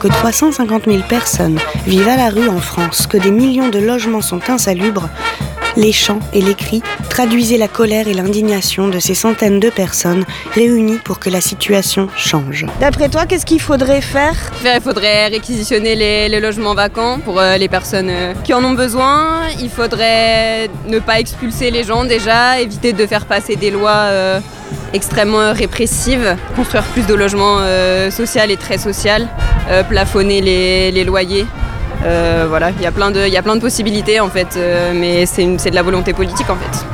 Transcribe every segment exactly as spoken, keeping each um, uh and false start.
que trois cent cinquante mille personnes vivent à la rue en France, que des millions de logements sont insalubres, les chants et les cris traduisaient la colère et l'indignation de ces centaines de personnes réunies pour que la situation change. D'après toi, qu'est-ce qu'il faudrait faire ? Il faudrait réquisitionner les, les logements vacants pour euh, les personnes euh, qui en ont besoin. Il faudrait ne pas expulser les gens déjà, éviter de faire passer des lois euh, extrêmement répressives, construire plus de logements euh, sociaux et très sociaux, euh, plafonner les, les loyers. Euh, voilà, il y a plein de, il y a plein de possibilités en fait, euh, mais c'est, une, c'est de la volonté politique en fait.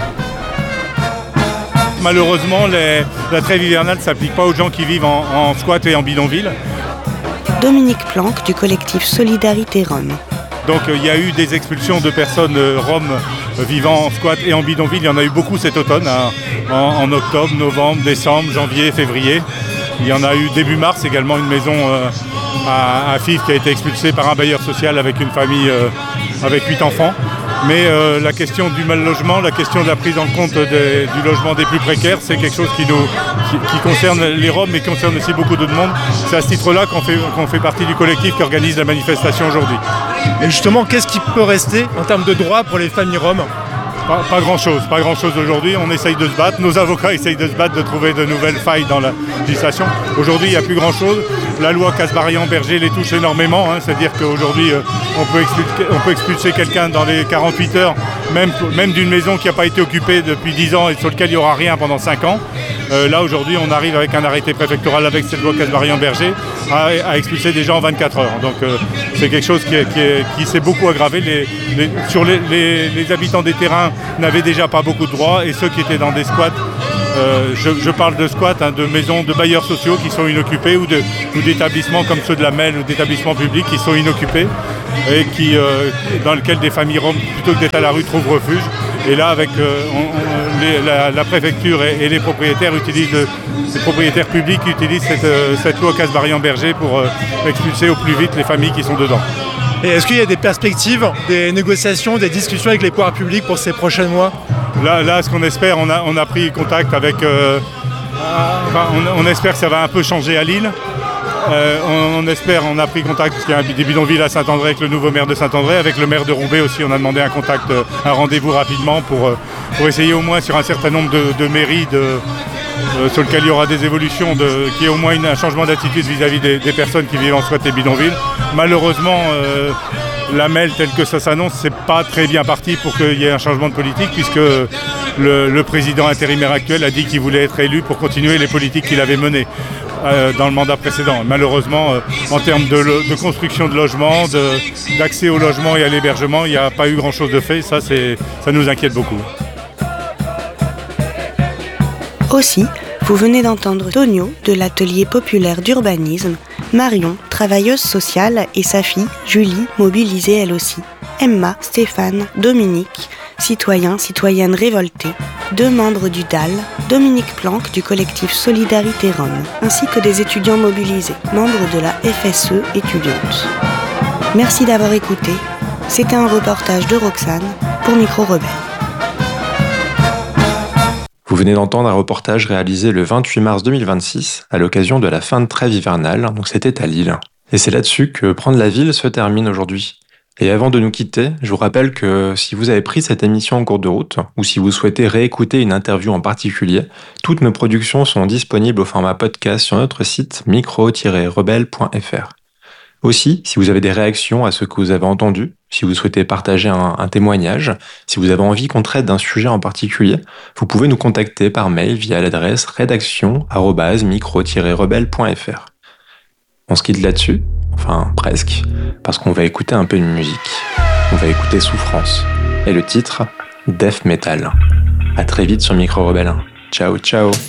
Malheureusement, les, la trêve hivernale ne s'applique pas aux gens qui vivent en, en squat et en bidonville. Dominique Planck du collectif Solidarité Rome. Donc il euh, y a eu des expulsions de personnes euh, roms euh, vivant en squat et en bidonville. Il y en a eu beaucoup cet automne, hein, en, en octobre, novembre, décembre, janvier, février. Il y en a eu début mars également une maison euh, à, à Fives qui a été expulsée par un bailleur social avec une famille euh, avec huit enfants. Mais euh, la question du mal logement, la question de la prise en compte des, du logement des plus précaires, c'est quelque chose qui, nous, qui, qui concerne les Roms mais qui concerne aussi beaucoup d'autres monde. C'est à ce titre-là qu'on fait, qu'on fait partie du collectif qui organise la manifestation aujourd'hui. Et justement, qu'est-ce qui peut rester en termes de droits pour les familles roms ? Pas, pas grand-chose, pas grand-chose aujourd'hui. On essaye de se battre, nos avocats essayent de se battre, de trouver de nouvelles failles dans la législation. Aujourd'hui, il n'y a plus grand-chose. La loi Kasbarian-Berger les touche énormément, hein, c'est-à-dire qu'aujourd'hui, euh, on peut expulser, on peut expulser quelqu'un dans les quarante-huit heures, même, même d'une maison qui n'a pas été occupée depuis dix ans et sur laquelle il n'y aura rien pendant cinq ans. Euh, là, aujourd'hui, on arrive avec un arrêté préfectoral avec cette loi Kasbarian-Berger à, à expulser des gens en vingt-quatre heures. Donc, euh, c'est quelque chose qui, est, qui, est, qui s'est beaucoup aggravé. Les, les, sur les, les, les habitants des terrains n'avaient déjà pas beaucoup de droits et ceux qui étaient dans des squats, euh, je, je parle de squats, hein, de maisons de bailleurs sociaux qui sont inoccupés ou, de, ou d'établissements comme ceux de la M E L ou d'établissements publics qui sont inoccupés et qui, euh, dans lesquels des familles roms, plutôt que d'être à la rue, trouvent refuge. Et là, avec euh, on, on, les, la, la préfecture et, et les propriétaires utilisent, le, les propriétaires publics utilisent cette, euh, cette loi Kasbarian-Berger pour euh, expulser au plus vite les familles qui sont dedans. Et est-ce qu'il y a des perspectives, des négociations, des discussions avec les pouvoirs publics pour ces prochains mois ? Là, là, ce qu'on espère, on a, on a pris contact avec... Euh, enfin, on, on espère que ça va un peu changer à Lille. Euh, on, on espère, on a pris contact, parce qu'il y a des bidonvilles à Saint-André avec le nouveau maire de Saint-André, avec le maire de Roubaix aussi, on a demandé un contact, un rendez-vous rapidement pour, pour essayer au moins sur un certain nombre de, de mairies de, euh, sur lesquelles il y aura des évolutions, de, qu'il y ait au moins une, un changement d'attitude vis-à-vis des, des personnes qui vivent en squat et bidonvilles. Malheureusement, euh, la M E L telle que ça s'annonce, c'est pas très bien parti pour qu'il y ait un changement de politique, puisque le, le président intérimaire actuel a dit qu'il voulait être élu pour continuer les politiques qu'il avait menées euh, dans le mandat précédent. Malheureusement, euh, en termes de, de construction de logements, de, d'accès au logement et à l'hébergement, il n'y a pas eu grand-chose de fait. Ça, c'est, ça nous inquiète beaucoup. Aussi, vous venez d'entendre Tonio de l'atelier populaire d'urbanisme, Marion, travailleuse sociale, et sa fille, Julie, mobilisée elle aussi, Emma, Stéphane, Dominique, citoyens, citoyennes révoltés, deux membres du D A L, Dominique Planck du collectif Solidarité Rome, ainsi que des étudiants mobilisés, membres de la F S E étudiante. Merci d'avoir écouté. C'était un reportage de Roxane pour Micro Rebelle. Vous venez d'entendre un reportage réalisé le vingt-huit mars deux mille vingt-six à l'occasion de la fin de trêve hivernale, donc c'était à Lille. Et c'est là-dessus que Prendre la ville se termine aujourd'hui. Et avant de nous quitter, je vous rappelle que si vous avez pris cette émission en cours de route, ou si vous souhaitez réécouter une interview en particulier, toutes nos productions sont disponibles au format podcast sur notre site micro tiret rebelle point f r. Aussi, si vous avez des réactions à ce que vous avez entendu, si vous souhaitez partager un, un témoignage, si vous avez envie qu'on traite d'un sujet en particulier, vous pouvez nous contacter par mail via l'adresse rédaction arobase micro tiret rebelle point f r. On se quitte là-dessus, enfin presque, parce qu'on va écouter un peu de musique. On va écouter Souffrance, et le titre, Death Metal. À très vite sur Micro Rebelle. Ciao, ciao.